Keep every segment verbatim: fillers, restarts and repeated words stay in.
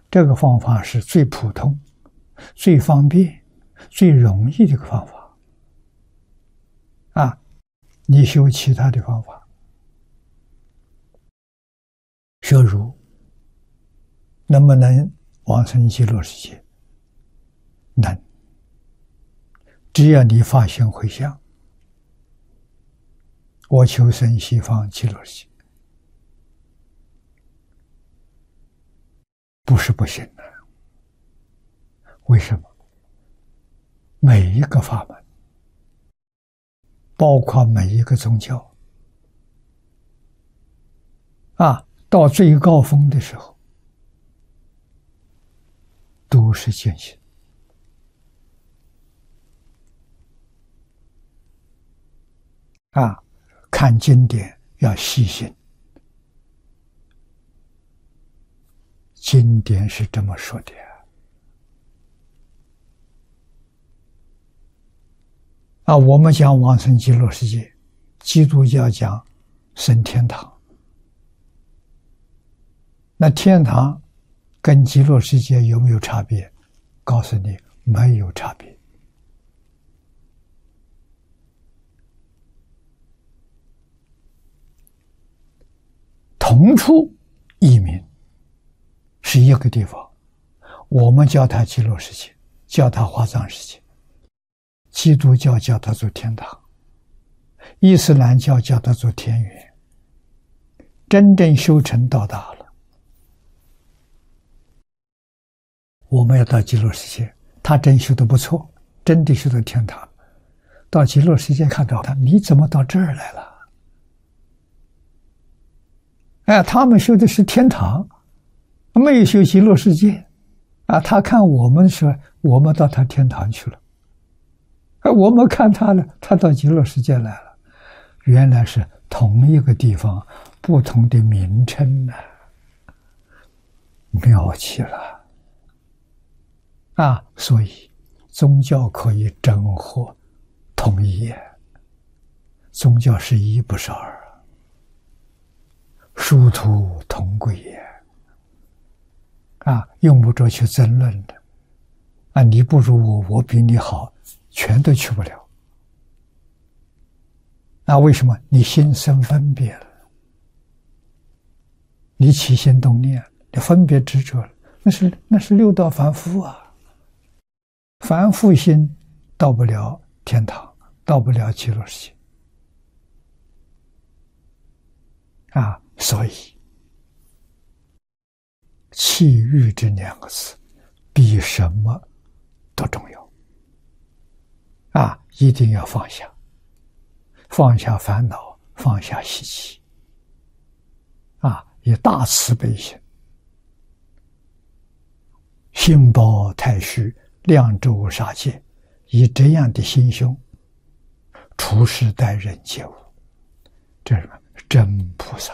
这个方法是最普通、最方便、最容易的一个方法。啊，你修其他的方法，学儒能不能往生极乐世界？能。只要你发心回向，我求生西方极乐世界，不是不行的。为什么？每一个法门，包括每一个宗教，啊，到最高峰的时候，都是见性。啊，看经典要细心，经典是这么说的。啊，我们讲往生极乐世界，基督教讲升天堂。那天堂跟极乐世界有没有差别？告诉你，没有差别。同处异名，是一个地方，我们叫它极乐世界，叫它华藏世界；基督教叫它做天堂，伊斯兰教叫它做天园。真正修成到达了，我们要到极乐世界，他真修得不错，真的修到天堂，到极乐世界看到他，你怎么到这儿来了？哎，他们修的是天堂，没有修极乐世界啊！他看我们说，我们到他天堂去了，啊，我们看他了，他到极乐世界来了，原来是同一个地方，不同的名称呢，妙极了啊！所以宗教可以整合统一，宗教是一不是二。殊途同归也，啊，用不着去争论的，啊，你不如我，我比你好，全都去不了。那为什么？你心生分别了，你起心动念，你分别执着了，那是那是六道凡夫啊，凡夫心到不了天堂，到不了极乐世界，啊。所以气欲这两个字比什么都重要啊！一定要放下，放下烦恼，放下习气啊！以大慈悲心，心包太虚，量周杀戒，以这样的心胸处事待人接物，这是真菩萨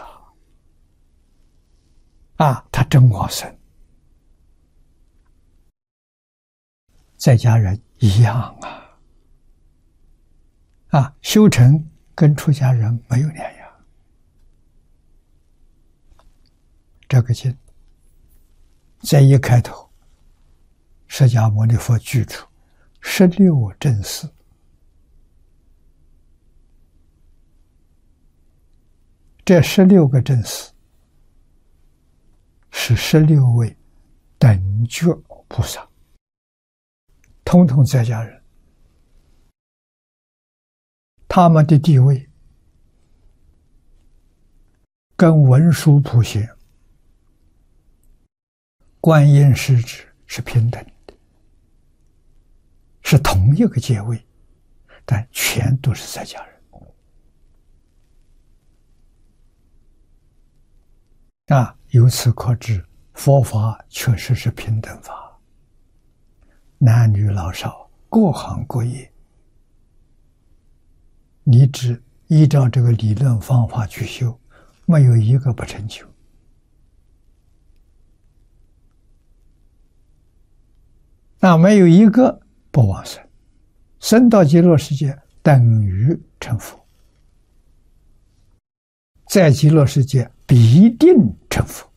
啊，他真往生，在家人一样啊，啊，修成跟出家人没有两样。这个经在一开头，释迦牟尼佛举出十六正士，这十六个正士是十六位等觉菩萨，统统在家人，他们的地位跟文殊普贤、观音师侄是平等的，是同一个阶位，但全都是在家人。啊，由此可知，佛法确实是平等法，男女老少，各行各业，你只依照这个理论方法去修，没有一个不成就。那没有一个不往生，生到极乐世界等于成佛，在极乐世界必定成佛。